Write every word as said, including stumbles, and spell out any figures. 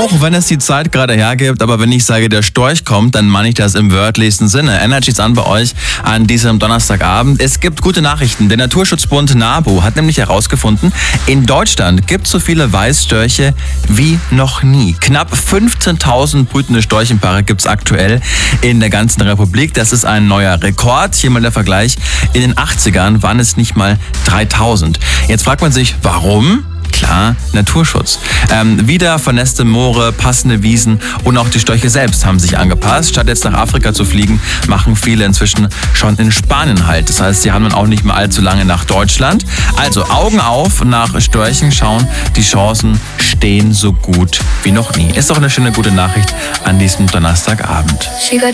Auch wenn es die Zeit gerade hergibt, aber wenn ich sage, der Storch kommt, dann meine ich das im wörtlichsten Sinne. Energy's an bei euch an diesem Donnerstagabend. Es gibt gute Nachrichten. Der Naturschutzbund NABU hat nämlich herausgefunden, in Deutschland gibt es so viele Weißstörche wie noch nie. Knapp fünfzehntausend brütende Storchenpaare gibt es aktuell in der ganzen Republik. Das ist ein neuer Rekord. Hier mal der Vergleich. In den achtzigern waren es nicht mal dreitausend. Jetzt fragt man sich, warum? Klar, Naturschutz. Ähm, wieder vernässte Moore, passende Wiesen und auch die Störche selbst haben sich angepasst. Statt jetzt nach Afrika zu fliegen, machen viele inzwischen schon in Spanien Halt. Das heißt, sie haben dann auch nicht mehr allzu lange nach Deutschland. Also Augen auf, nach Störchen schauen. Die Chancen stehen so gut wie noch nie. Ist doch eine schöne, gute Nachricht an diesem Donnerstagabend. She got